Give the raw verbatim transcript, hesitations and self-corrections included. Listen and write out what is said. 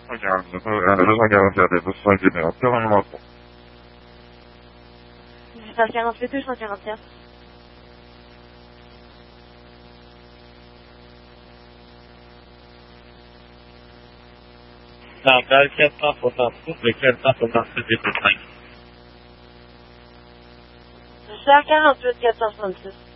geldi. Yani ne zaman geldi dedi. Bu sanki ne yaptı anlamadım. cent quarante-huit ou cent quarante et un? Non, dans le quatre cent soixante-six, le quatre cent soixante-six est plus cinq. cent quarante-huit, quatre cent soixante-six.